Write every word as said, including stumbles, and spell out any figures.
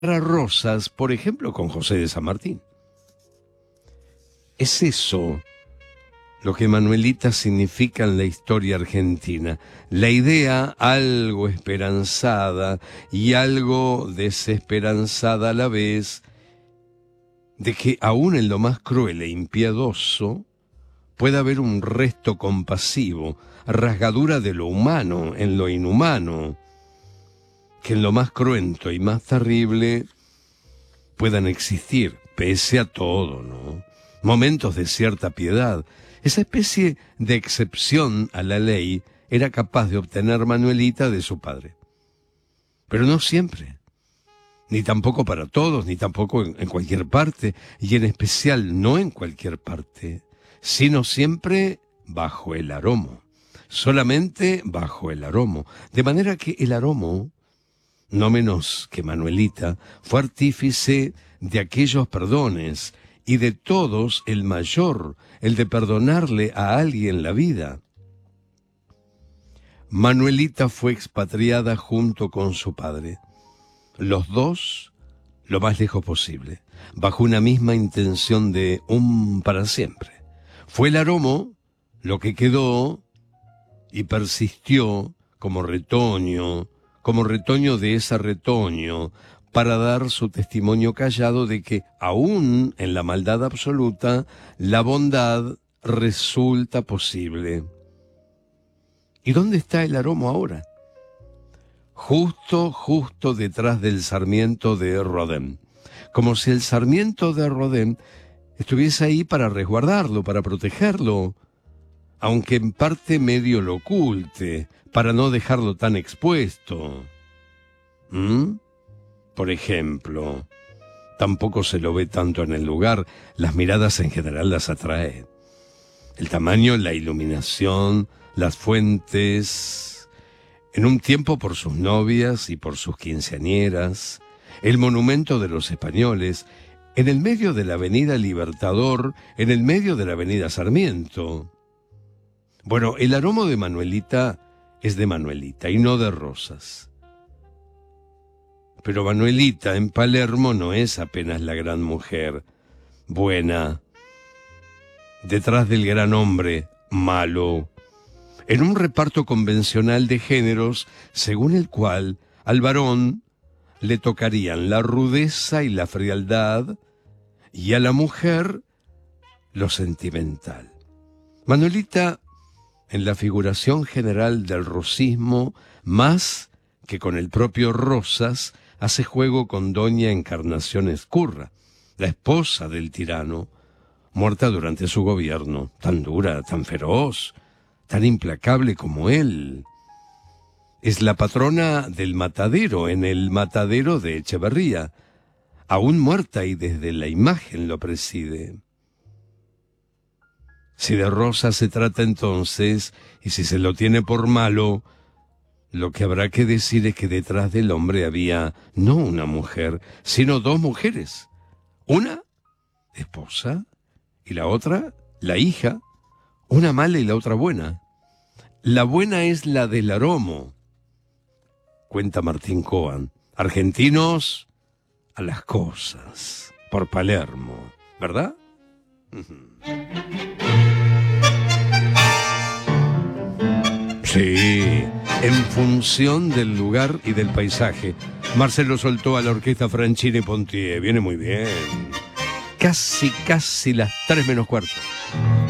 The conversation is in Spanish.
Rosas, por ejemplo, con José de San Martín. Es eso lo que Manuelita significa en la historia argentina. La idea algo esperanzada y algo desesperanzada a la vez de que aún en lo más cruel e impiedoso puede haber un resto compasivo, rasgadura de lo humano en lo inhumano, que en lo más cruento y más terrible puedan existir, pese a todo, ¿no? Momentos de cierta piedad. Esa especie de excepción a la ley era capaz de obtener Manuelita de su padre. Pero no siempre, ni tampoco para todos, ni tampoco en, en cualquier parte, y en especial no en cualquier parte, sino siempre bajo el aromo, solamente bajo el aromo, de manera que el aromo, no menos que Manuelita, fue artífice de aquellos perdones, y de todos el mayor, el de perdonarle a alguien la vida. Manuelita fue expatriada junto con su padre, los dos lo más lejos posible, bajo una misma intención de un para siempre. Fue el aromo lo que quedó y persistió como retoño, como retoño de ese retoño, para dar su testimonio callado de que, aún en la maldad absoluta, la bondad resulta posible. ¿Y dónde está el aromo ahora? Justo, justo detrás del sarmiento de Rodin. Como si el sarmiento de Rodin estuviese ahí para resguardarlo, para protegerlo, aunque en parte medio lo oculte, para no dejarlo tan expuesto. ¿Mm? Por ejemplo, tampoco se lo ve tanto en el lugar, las miradas en general las atrae. El tamaño, la iluminación, las fuentes, en un tiempo por sus novias y por sus quinceañeras, el monumento de los españoles, en el medio de la avenida Libertador, en el medio de la avenida Sarmiento. Bueno, el aromo de Manuelita es de Manuelita y no de Rosas. Pero Manuelita en Palermo no es apenas la gran mujer, buena, detrás del gran hombre, malo, en un reparto convencional de géneros según el cual al varón le tocarían la rudeza y la frialdad y a la mujer lo sentimental. Manuelita, en la figuración general del rosismo, más que con el propio Rosas, hace juego con doña Encarnación Ezcurra, la esposa del tirano, muerta durante su gobierno, tan dura, tan feroz, tan implacable como él. Es la patrona del matadero, en el matadero de Echeverría, aún muerta y desde la imagen lo preside. Si de Rosas se trata entonces, y si se lo tiene por malo, lo que habrá que decir es que detrás del hombre había no una mujer, sino dos mujeres. Una, esposa, y la otra, la hija. Una mala y la otra buena. La buena es la del aromo, cuenta Martín Coan. Argentinos a las cosas, por Palermo, ¿verdad? Sí, en función del lugar y del paisaje. Marcelo soltó a la orquesta Franchini Pontier. Viene muy bien. Casi, casi las tres menos cuarto.